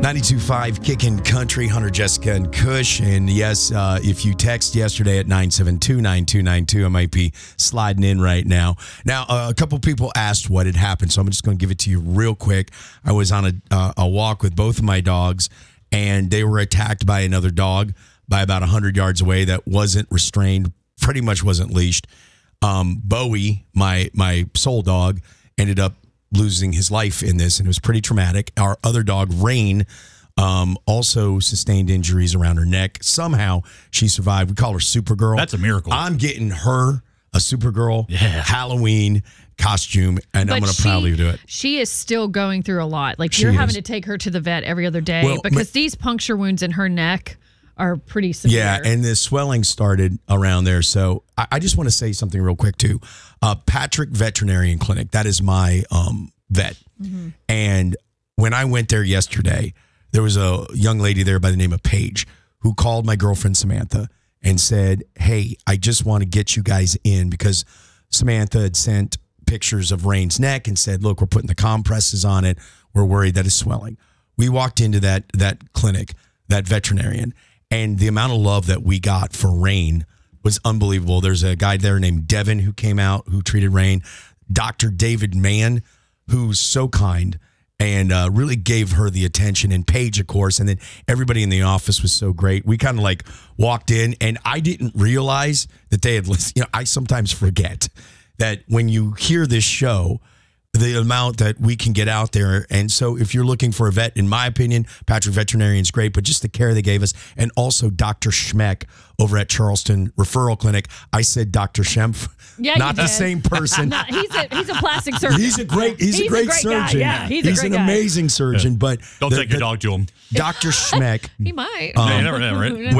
92.5 Kickin' Country, Hunter, Jessica, and Kush. And yes, if you text yesterday at 972-9292, I might be sliding in right now. Now, a couple people asked what had happened, so I'm just going to give it to you real quick. I was on a walk with both of my dogs, and they were attacked by another dog by about 100 yards away that wasn't restrained, pretty much wasn't leashed. Bowie, my soul dog, ended up losing his life in this, and it was pretty traumatic. Our other dog, Rain, also sustained injuries around her neck. Somehow she survived. We call her Supergirl. That's a miracle. I'm getting her a Supergirl Halloween costume, and I'm going to proudly do it. She is still going through a lot. Like, you're having to take her to the vet every other day because these puncture wounds in her neck are pretty severe. Yeah, and the swelling started around there. So I just want to say something real quick, too. Patrick Veterinarian Clinic, that is my vet. Mm-hmm. And when I went there yesterday, there was a young lady there by the name of Paige who called my girlfriend Samantha and said, hey, I just want to get you guys in, because Samantha had sent pictures of Rain's neck and said, look, we're putting the compresses on it. We're worried that it's swelling. We walked into that clinic, that veterinarian, and the amount of love that we got for Rain was unbelievable. There's a guy there named Devin who came out, who treated Rain. Dr. David Mann, who's so kind and really gave her the attention. And Paige, of course. And then everybody in the office was so great. We kind of like walked in, and I didn't realize that they had listened. You know, I sometimes forget that when you hear this show, the amount that we can get out there. And so if you're looking for a vet, in my opinion, Patrick Veterinarian is great, but just the care they gave us. And also Dr. Schmeck over at Charleston Referral Clinic. I said Dr. Schempf, not the same person. No, he's a plastic surgeon. He's a great surgeon. Yeah, he's an amazing surgeon. But don't take your dog to him. Dr. Schmeck. He might. Never.